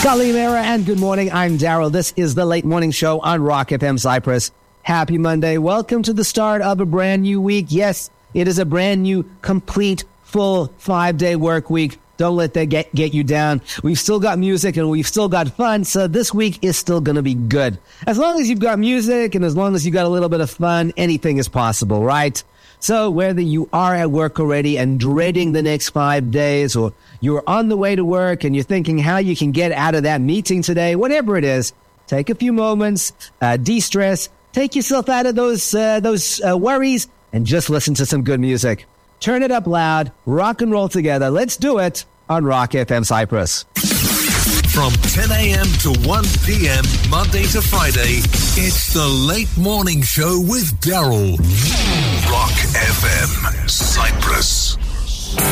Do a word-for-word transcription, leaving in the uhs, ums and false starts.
Kalimera and good morning. I'm Daryl. This is the Late Morning Show on Rock F M Cyprus. Happy Monday. Welcome to the start of a brand new week. Yes, it is a brand new, complete, full five-day work week. Don't let that get, get you down. We've still got music and we've still got fun, so this week is still going to be good. As long as you've got music and as long as you've got a little bit of fun, anything is possible, right? So whether you are at work already and dreading the next five days or you're on the way to work and you're thinking how you can get out of that meeting today, whatever it is, take a few moments, uh, de-stress, take yourself out of those, uh, those uh, worries and just listen to some good music. Turn it up loud, rock and roll together. Let's do it on Rock F M Cyprus. From ten a.m. to one p.m. Monday to Friday, it's the Late Morning Show with Daryl. Rock F M Cyprus.